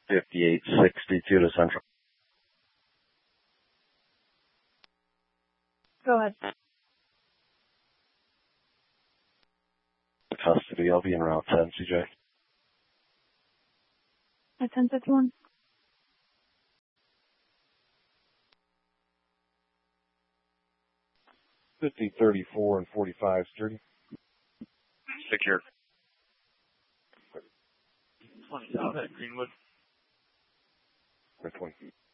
5862 to Central. Go ahead. Custody, I'll be in Route 10, CJ. At 1051. $50-34 and 45 security. Secure. 20 South at Greenwood. 20.